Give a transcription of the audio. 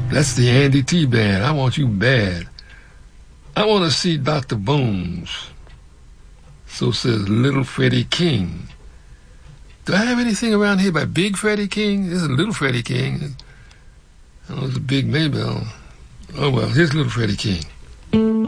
That's the Andy T Band. I want you bad. I want to see Dr. Bones. So says Little Freddie King. Do I have anything around here by Big Freddie King? This is Little Freddie King. I don't know if it's a big maybe. Oh well, here's Little Freddie King.